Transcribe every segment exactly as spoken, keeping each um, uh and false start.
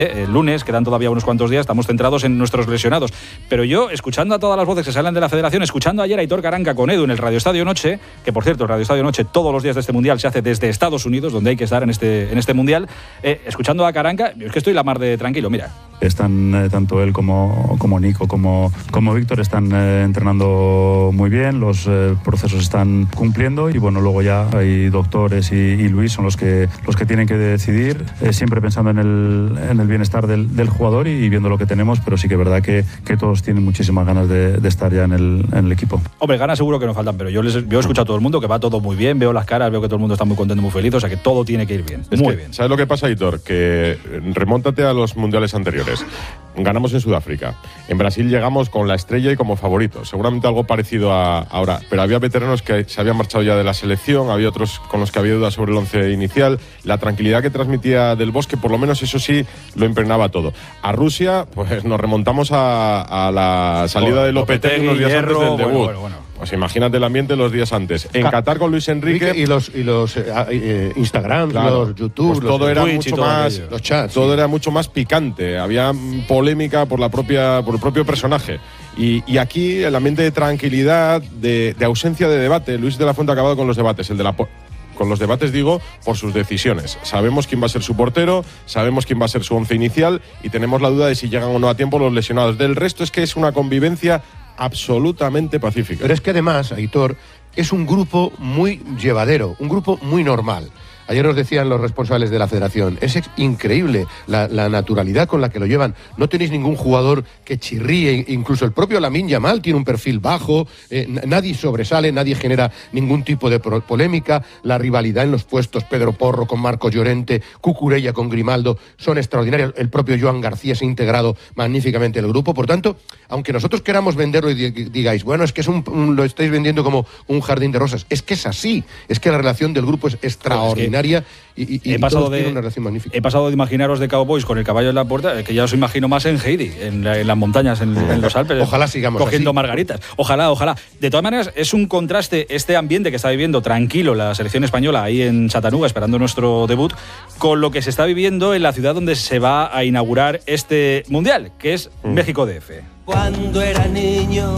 El lunes, quedan todavía unos cuantos días, estamos centrados en nuestros lesionados. Pero yo, escuchando a todas las voces que salen de la Federación, escuchando ayer a Aitor Caranca con Edu en el Radio Estadio Noche, que por cierto, el Radio Estadio Noche todos los días de este Mundial se hace desde Estados Unidos, donde hay que estar en este, en este Mundial, eh, escuchando a Caranca, yo es que estoy la mar de tranquilo, mira. Están, eh, tanto él como, como Nico, como, como Víctor, están eh, entrenando muy bien, los eh, procesos están cumpliendo y bueno, luego ya hay doctores y, y Luis son los que, los que tienen que decidir, eh, siempre pensando en el, en el bienestar del, del jugador y viendo lo que tenemos, pero sí que es verdad que, que todos tienen muchísimas ganas de, de estar ya en el, en el equipo. Hombre, ganas seguro que nos faltan, pero yo les yo he escuchado a todo el mundo que va todo muy bien, veo las caras, veo que todo el mundo está muy contento, muy feliz, o sea que todo tiene que ir bien, es muy que, bien. ¿Sabes lo que pasa, Aitor? Que remóntate a los mundiales anteriores. Ganamos en Sudáfrica. En Brasil llegamos con la estrella y como favoritos. Seguramente algo parecido a ahora. Pero había veteranos que se habían marchado ya de la selección, había otros con los que había dudas sobre el once inicial. La tranquilidad que transmitía Del Bosque, por lo menos eso sí, lo impregnaba todo. A Rusia, pues nos remontamos a, a la salida de Lopetegui unos días antes del debut. Bueno, bueno, bueno. Pues imagínate el ambiente los días antes. En Ca Qatar con Luis Enrique y los y los eh, eh, Instagram, claro, los YouTube, pues todo los era Twitch mucho todo más, aquello. los chats, todo sí. era mucho más picante. Había polémica por la propia, por el propio personaje. Y, y aquí el ambiente de tranquilidad, de, de ausencia de debate. Luis de la Fuente ha acabado con los debates. El de la con los debates digo por sus decisiones. Sabemos quién va a ser su portero, sabemos quién va a ser su once inicial y tenemos la duda de si llegan o no a tiempo los lesionados. Del resto es que es una convivencia absolutamente pacífica. Pero es que además, Aitor, es un grupo muy llevadero, un grupo muy normal. Ayer nos decían los responsables de la federación, es increíble la, la naturalidad con la que lo llevan. No tenéis ningún jugador que chirríe, incluso el propio Lamine Yamal tiene un perfil bajo, eh, nadie sobresale, nadie genera ningún tipo de polémica. La rivalidad en los puestos, Pedro Porro con Marcos Llorente, Cucurella con Grimaldo, son extraordinarios. El propio Joan García se ha integrado magníficamente en el grupo. Por tanto, aunque nosotros queramos venderlo y digáis, bueno, es que es un, un, lo estáis vendiendo como un jardín de rosas, es que es así, es que la relación del grupo es extraordinaria. Y, y, y he, pasado de, una relación magnífica. he pasado de imaginaros de Cowboys con el caballo en la puerta, que ya os imagino más en Heidi, en, la, en las montañas, en, en los Alpes. Ojalá sigamos cogiendo así. margaritas. Ojalá, ojalá. De todas maneras, es un contraste este ambiente que está viviendo tranquilo la selección española ahí en Chattanooga, esperando nuestro debut, con lo que se está viviendo en la ciudad donde se va a inaugurar este Mundial, que es mm. México D F. Cuando era niño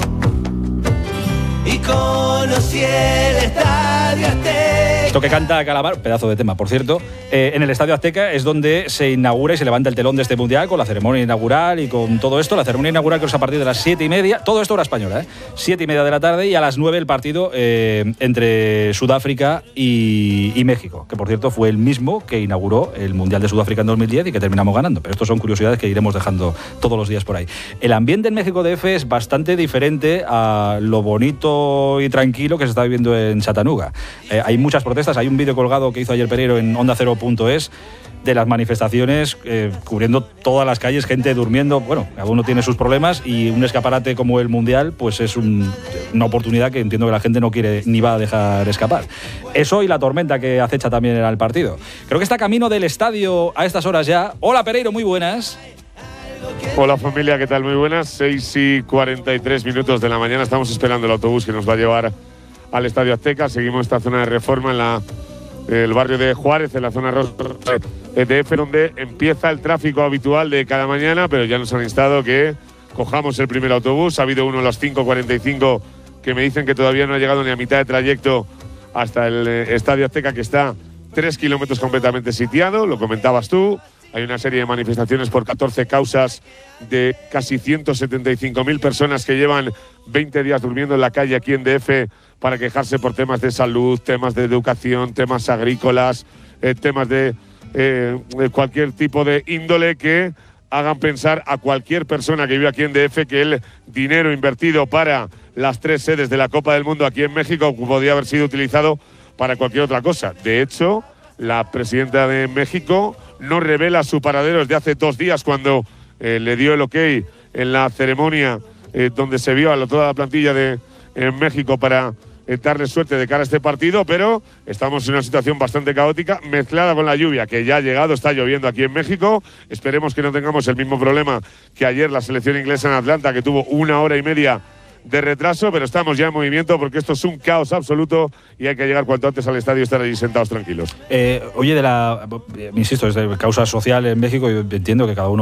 y conocí el Estadio Azteca. Esto que canta Calamaro, pedazo de tema, por cierto, eh, en el Estadio Azteca es donde se inaugura y se levanta el telón de este Mundial con la ceremonia inaugural y con todo esto. La ceremonia inaugural que es a partir de las siete y media, todo esto hora española, ¿eh? siete y media de la tarde y a las nueve el partido eh, entre Sudáfrica y, y México, que por cierto fue el mismo que inauguró el Mundial de Sudáfrica en dos mil diez y que terminamos ganando. Pero esto son curiosidades que iremos dejando todos los días por ahí. El ambiente en México D F es bastante diferente a lo bonito y tranquilo que se está viviendo en Chattanooga. Eh, hay muchas protestas. Hay un vídeo colgado que hizo ayer Pereiro en onda cero punto es de las manifestaciones eh, cubriendo todas las calles, gente durmiendo. Bueno, cada uno tiene sus problemas y un escaparate como el Mundial pues es un, una oportunidad que entiendo que la gente no quiere ni va a dejar escapar. Eso y la tormenta que acecha también en el partido. Creo que está camino del estadio a estas horas ya. Hola Pereiro, muy buenas. Hola familia, ¿qué tal? Muy buenas. seis y cuarenta y tres minutos de la mañana. Estamos esperando el autobús que nos va a llevar al Estadio Azteca. Seguimos esta zona de reforma en la, el barrio de Juárez, en la zona de D F, donde empieza el tráfico habitual de cada mañana, pero ya nos han instado que cojamos el primer autobús. Ha habido uno a las cinco cuarenta y cinco que me dicen que todavía no ha llegado ni a mitad de trayecto hasta el Estadio Azteca, que está tres kilómetros completamente sitiado, lo comentabas tú. Hay una serie de manifestaciones por catorce causas de casi ciento setenta y cinco mil personas que llevan veinte días durmiendo en la calle aquí en D F para quejarse por temas de salud, temas de educación, temas agrícolas, eh, temas de, eh, de cualquier tipo de índole que hagan pensar a cualquier persona que vive aquí en D F que el dinero invertido para las tres sedes de la Copa del Mundo aquí en México podría haber sido utilizado para cualquier otra cosa. De hecho, la presidenta de México no revela su paradero desde hace dos días cuando eh, le dio el ok en la ceremonia eh, donde se vio a toda la plantilla de eh, México para eh, darle suerte de cara a este partido, pero estamos en una situación bastante caótica, mezclada con la lluvia que ya ha llegado, está lloviendo aquí en México. Esperemos que no tengamos el mismo problema que ayer la selección inglesa en Atlanta, que tuvo una hora y media de retraso, pero estamos ya en movimiento porque esto es un caos absoluto y hay que llegar cuanto antes al estadio y estar allí sentados tranquilos. Eh, oye, de la, insisto, es de causa social en México, yo entiendo que cada uno